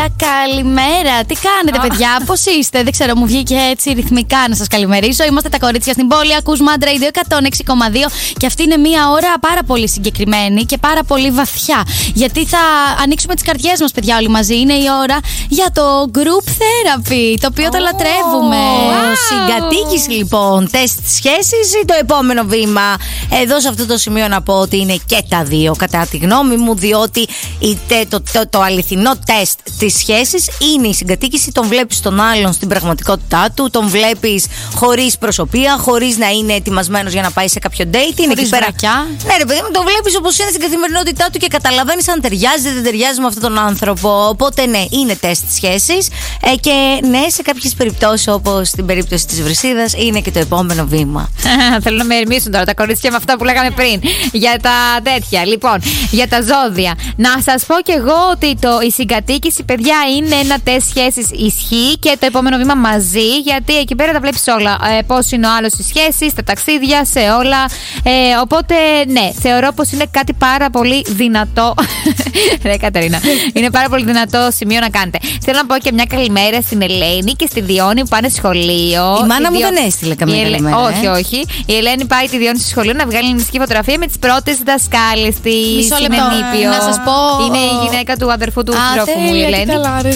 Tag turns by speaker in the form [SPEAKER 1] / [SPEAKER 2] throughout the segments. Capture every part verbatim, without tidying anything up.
[SPEAKER 1] Καλημέρα, καλημέρα. Τι κάνετε, παιδιά, πώς είστε? Δεν ξέρω, μου βγήκε έτσι ρυθμικά να σας καλημερίσω. Είμαστε τα κορίτσια στην πόλη. Ακούς Mad Radio εκατόν έξι κόμμα δύο και αυτή είναι μια ώρα πάρα πολύ συγκεκριμένη και πάρα πολύ βαθιά. Γιατί θα ανοίξουμε τις καρδιές μας, παιδιά, όλοι μαζί. Είναι η ώρα για το group therapy, το οποίο oh, το λατρεύουμε.
[SPEAKER 2] Wow. Συγκατοίκηση, λοιπόν. Τεστ σχέσης ή το επόμενο βήμα? Εδώ σε αυτό το σημείο να πω ότι είναι και τα δύο, κατά τη γνώμη μου, διότι το, το, το, το αληθινό τεστ της σχέσης είναι η συγκατοίκηση. Τον βλέπεις τον άλλον στην πραγματικότητά του, τον βλέπεις χωρίς προσωπία, χωρίς να είναι ετοιμασμένος για να πάει σε κάποιο date. Είναι εκεί πέρα. Ναι, ρε παιδί μου, τον βλέπεις όπως είναι στην καθημερινότητά του και καταλαβαίνεις αν ταιριάζει, δεν ταιριάζει με αυτόν τον άνθρωπο. Οπότε, ναι, είναι τεστ σχέσης. Ε, και ναι, σε κάποιες περιπτώσεις, όπως στην περίπτωση της Βρυσίδας, είναι και το επόμενο βήμα.
[SPEAKER 3] Θέλω να με ερμήσουν τώρα τα κορίτσια με αυτά που λέγαμε πριν. Για τα τέτοια. Λοιπόν, για τα ζώδια. Να σας πω κι εγώ ότι το, η συγκατοίκηση, παιδιά, είναι ένα τεστ σχέσης ισχύει και το επόμενο βήμα μαζί. Γιατί εκεί πέρα τα βλέπεις όλα. Ε, πώς είναι ο άλλος στις σχέσεις, στα ταξίδια, σε όλα. Ε, οπότε, ναι, θεωρώ πως είναι κάτι πάρα πολύ δυνατό. Ρε Κατερίνα. Είναι πάρα πολύ δυνατό σημείο να κάνετε. Θέλω να πω και μια καλημέρα στην Ελένη και στη Διόνη που πάνε σχολείο.
[SPEAKER 2] Η μάνα
[SPEAKER 3] η
[SPEAKER 2] μου
[SPEAKER 3] Διο...
[SPEAKER 2] δεν έστειλε καμία
[SPEAKER 3] Ελ...
[SPEAKER 2] καλημέρα.
[SPEAKER 3] Όχι,
[SPEAKER 2] ε?
[SPEAKER 3] όχι. Η Ελένη πάει τη Διόνη στο σχολείο να βγάλει μυστική φωτογραφία με τις πρώτες δασκάλες της.
[SPEAKER 1] Μισό λεπτό. Να σας πω.
[SPEAKER 3] Είναι η γυναίκα του αδερφού του συντρόφου μου, η Ελένη.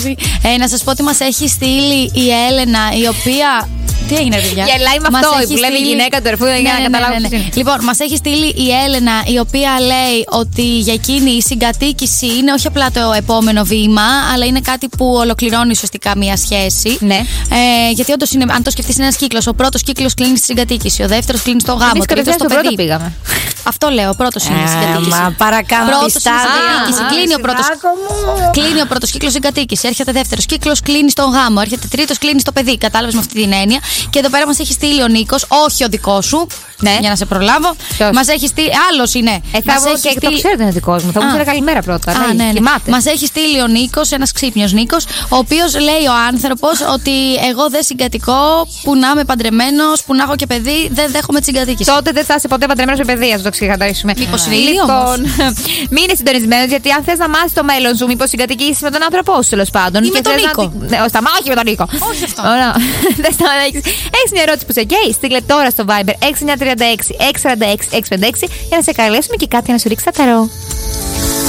[SPEAKER 1] Ε, να σας πω ότι μας έχει στείλει η Έλενα, η οποία. Τι έγινε, παιδιά?
[SPEAKER 3] Γελάει με αυτό που λέμε η γυναίκα του αδερφού, για να καταλάβουμε.
[SPEAKER 1] Λοιπόν, μας έχει στείλει η Έλενα, η οποία λέει ότι για εκείνη η συγκατοίκηση είναι όχι απλά το επόμενο βήμα, αλλά είναι κάτι που ολοκληρώνει ουσιαστικά μια σχέση.
[SPEAKER 3] Ναι.
[SPEAKER 1] Ε, γιατί όντως είναι, αν το σκεφτείς, είναι ένας κύκλος. Ο πρώτος κύκλος κλείνει στη συγκατοίκηση, ο δεύτερος κλείνει στο γάμο, ο τρίτος στο παιδί.
[SPEAKER 3] Πήγαμε.
[SPEAKER 1] Αυτό λέω, ο πρώτος είναι η συγκατοίκηση.
[SPEAKER 2] Μα παρακάνω.
[SPEAKER 1] Πρώτος είναι η συγκατοίκηση. Κλείνει ο πρώτος. Κλείνει ο πρώτος κύκλος συγκατοίκηση. Έρχεται δεύτερος κύκλος, κλείνει στον γάμο. Έρχεται τρίτος, κλείνει στο παιδί. Κατάλαβες με αυτή την έννοια. Και εδώ πέρα μας έχει στείλει ο Νίκος, όχι ο δικός σου.
[SPEAKER 3] Ναι.
[SPEAKER 1] Για να σε προλάβω. Μας έχει στείλει. Άλλος είναι.
[SPEAKER 3] Ε, θα μου και στείλει... το ξέρετε είναι δικός μου. Θα μου πει καλημέρα πρώτα.
[SPEAKER 1] Α, ναι, ναι. Μας έχει στείλει ο Νίκος, ένας ξύπνιος Νίκος, ο οποίος λέει ο άνθρωπος ότι εγώ δεν συγκατοικώ, που να είμαι παντρεμένος, που να έχω και παιδί, δεν δέχομαι τη συγκατοίκηση.
[SPEAKER 3] Τότε δεν θα είσαι ποτέ παντρεμένος με παιδί, ας το ξεκαθαρίσουμε.
[SPEAKER 1] Μήπως είναι
[SPEAKER 3] λοιπόν, μείνε συντονισμένος, γιατί αν θες να μάθεις το μέλλον σου, μήπως συγκατοικήσεις με τον άνθρωπό σου τέλος πάντων.
[SPEAKER 1] Ή με τον Νίκο.
[SPEAKER 3] Να... Σταμά, όχι με τον Νίκο.
[SPEAKER 1] Όχι αυτό.
[SPEAKER 3] Έχεις μια ερώτηση που σε καίει, στείλε τώρα στο Viber έξι εννιά τρία έξι έξι τέσσερα έξι έξι πέντε έξι για να σε καλέσουμε και κάτι να σου ρίξει τα ταρό.